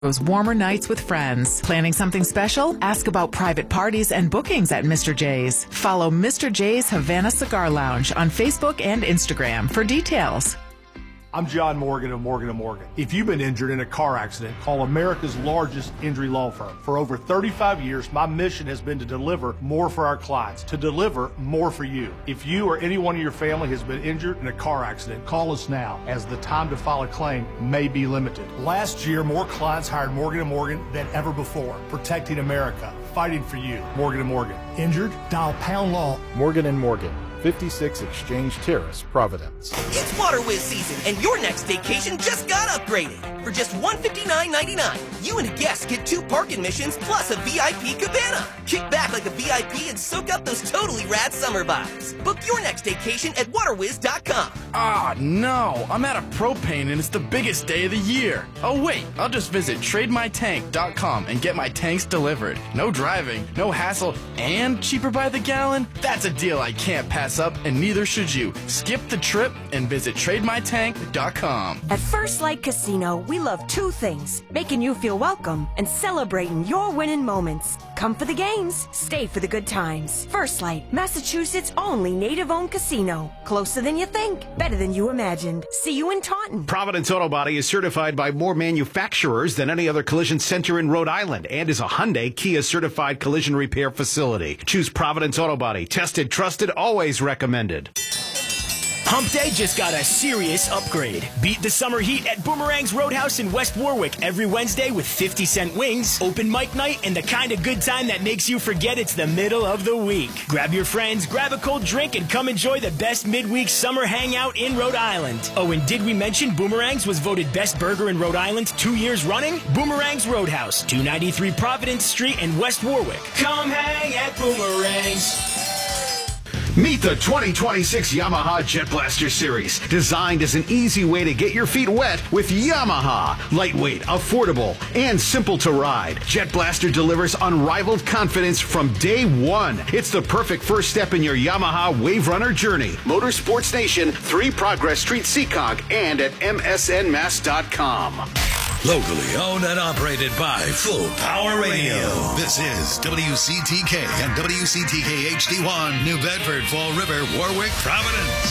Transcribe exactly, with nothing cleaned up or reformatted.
Those warmer nights with friends. Planning something special? Ask about private parties and bookings at Mister J's. Follow Mister J's Havana Cigar Lounge on Facebook and Instagram for details. I'm John Morgan of Morgan and Morgan. If you've been injured in a car accident, call America's largest injury law firm. For over thirty-five years, my mission has been to deliver more for our clients, to deliver more for you. If you or anyone in your family has been injured in a car accident, call us now, as the time to file a claim may be limited. Last year, more clients hired Morgan and Morgan than ever before, protecting America, fighting for you. Morgan and Morgan. Injured? Dial pound law. Morgan and Morgan. fifty-six Exchange Terrace, Providence. It's Water Whiz season, and your next vacation just got upgraded. For just one hundred fifty-nine ninety-nine, you and a guest get two park admissions plus a V I P cabana. Kick back like a V I P and soak up those totally rad summer vibes. Book your next vacation at water whiz dot com. Ah, no, I'm out of propane and it's the biggest day of the year. Oh wait, I'll just visit trade my tank dot com and get my tanks delivered. No driving, no hassle, and cheaper by the gallon? That's a deal I can't pass up, and neither should you. Skip the trip and visit trade my tank dot com. At First Light Casino, we love two things: making you feel welcome and celebrating your winning moments. Come for the games, stay for the good times. First Light, Massachusetts' only native-owned casino. Closer than you think, better than you imagined. See you in Taunton. Providence Auto Body is certified by more manufacturers than any other collision center in Rhode Island and is a Hyundai Kia certified collision repair facility. Choose Providence Auto Body. Tested, trusted, always recommended. Hump Day just got a serious upgrade. Beat the summer heat at Boomerang's Roadhouse in West Warwick every Wednesday with fifty cent wings, open mic night, and the kind of good time that makes you forget it's the middle of the week. Grab your friends, grab a cold drink, and come enjoy the best midweek summer hangout in Rhode Island. Oh, and did we mention Boomerang's was voted best burger in Rhode Island two years running? Boomerang's Roadhouse, two ninety-three Providence Street in West Warwick. Come hang at Boomerang's. Meet the twenty twenty-six Yamaha Jet Blaster Series, designed as an easy way to get your feet wet with Yamaha. Lightweight, affordable, and simple to ride. Jet Blaster delivers unrivaled confidence from day one. It's the perfect first step in your Yamaha Wave Runner journey. Motorsports Nation, three Progress Street, Seekonk, and at M S N mass dot com. Locally owned and operated by Full Power Radio. This is W C T K and W C T K H D one, New Bedford, Fall River, Warwick, Providence.